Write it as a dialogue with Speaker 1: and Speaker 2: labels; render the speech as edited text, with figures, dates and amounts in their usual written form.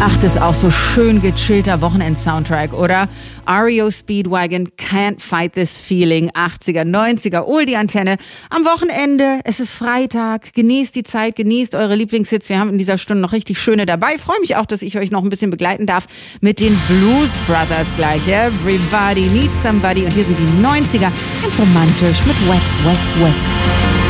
Speaker 1: Ach, das ist auch so schön gechillter Wochenend-Soundtrack, oder? REO Speedwagon, Can't Fight This Feeling, 80er, 90er, hol die Antenne. Am Wochenende, es ist Freitag, genießt die Zeit, genießt eure Lieblingshits. Wir haben in dieser Stunde noch richtig schöne dabei. Ich freue mich auch, dass ich euch noch ein bisschen begleiten darf mit den Blues Brothers gleich. Everybody needs somebody. Und hier sind die 90er, ganz romantisch mit Wet, Wet, Wet.